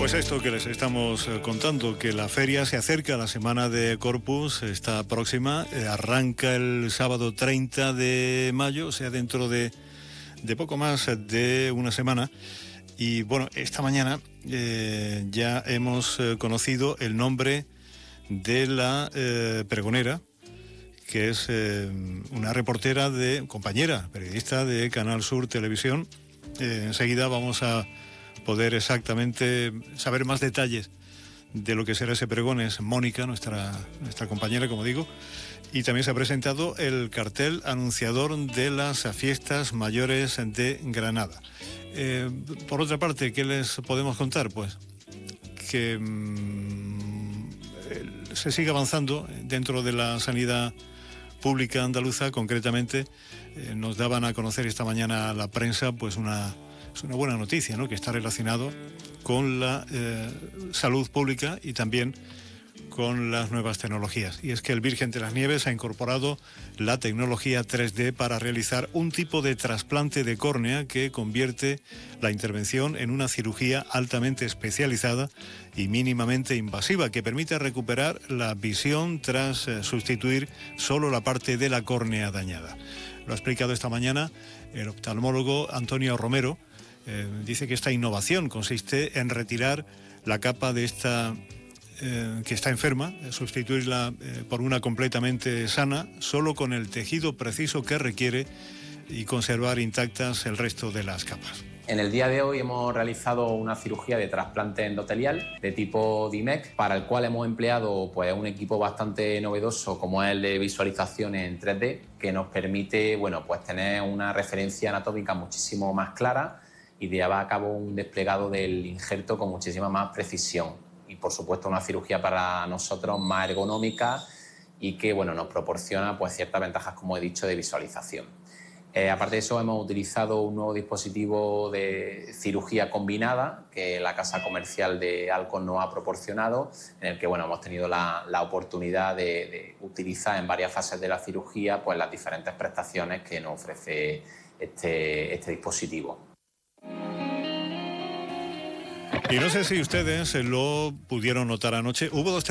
Pues esto que les estamos contando, que la feria se acerca, la semana de Corpus está próxima, arranca el sábado 30 de mayo, o sea, dentro de poco más de una semana. Y bueno, esta mañana ya hemos conocido el nombre de la pregonera, que es una reportera, compañera, periodista de Canal Sur Televisión. Enseguida vamos a poder exactamente saber más detalles de lo que será ese pregón. Es Mónica, nuestra compañera, como digo, y también se ha presentado el cartel anunciador de las fiestas mayores de Granada. Por otra parte, ¿qué les podemos contar? Pues que se sigue avanzando dentro de la sanidad pública andaluza. Concretamente, nos daban a conocer esta mañana la prensa, pues es una buena noticia, ¿no?, que está relacionado con la salud pública y también con las nuevas tecnologías. Y es que el Virgen de las Nieves ha incorporado la tecnología 3D para realizar un tipo de trasplante de córnea que convierte la intervención en una cirugía altamente especializada y mínimamente invasiva, que permite recuperar la visión tras sustituir solo la parte de la córnea dañada. Lo ha explicado esta mañana el oftalmólogo Antonio Romero. Dice que esta innovación consiste en retirar la capa de esta que está enferma, sustituirla por una completamente sana, solo con el tejido preciso que requiere, y conservar intactas el resto de las capas. En el día de hoy hemos realizado una cirugía de trasplante endotelial de tipo DIMEC, para el cual hemos empleado pues, un equipo bastante novedoso como es el de visualización en 3D, que nos permite pues, tener una referencia anatómica muchísimo más clara y llevar a cabo un desplegado del injerto con muchísima más precisión. Y por supuesto una cirugía para nosotros más ergonómica y que nos proporciona pues, ciertas ventajas, como he dicho, de visualización. Aparte de eso, hemos utilizado un nuevo dispositivo de cirugía combinada que la casa comercial de Alcon nos ha proporcionado, en el que hemos tenido la oportunidad de utilizar en varias fases de la cirugía pues, las diferentes prestaciones que nos ofrece este dispositivo. Y no sé si ustedes lo pudieron notar anoche, hubo dos